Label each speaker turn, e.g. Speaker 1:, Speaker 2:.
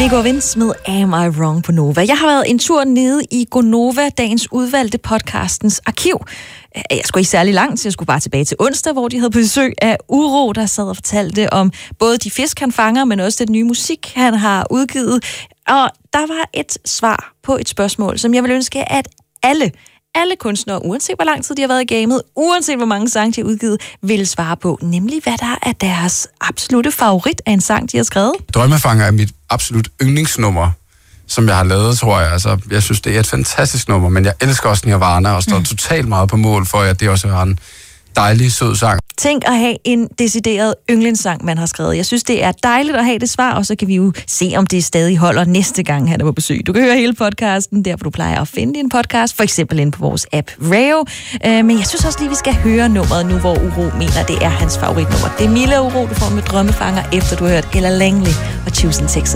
Speaker 1: Nico Vince med Am I Wrong på Nova. Jeg har været en tur nede i Gonova, dagens udvalgte podcastens arkiv. Jeg skulle ikke særlig langt, jeg skulle bare tilbage til onsdag, hvor de havde besøg af Uro, der sad og fortalte om både de fisk, han fanger, men også den nye musik, han har udgivet. Og der var et svar på et spørgsmål, som jeg vil ønske, at alle kunstnere, uanset hvor lang tid de har været i gamet, uanset hvor mange sange de har udgivet, vil svare på, nemlig hvad der er deres absolutte favorit af en sang, de har skrevet.
Speaker 2: Drømmefanger er mit absolut yndlingsnummer, som jeg har lavet, tror jeg. Altså, jeg synes, det er et fantastisk nummer, men jeg elsker også Nirvana, og står totalt meget på mål for, at det også er en dejlig, sød sang.
Speaker 1: Tænk at have en decideret yndlingssang, man har skrevet. Jeg synes, det er dejligt at have det svar, og så kan vi jo se, om det stadig holder næste gang, han er på besøg. Du kan høre hele podcasten, der hvor du plejer at finde din podcast, for eksempel inde på vores app Rayo. Men jeg synes også lige, vi skal høre nummeret nu, hvor Uro mener, det er hans favoritnummer. Det er Mila Uro, du får med Drømmefanger, efter du har hørt Ella Langley og Choosing Texas.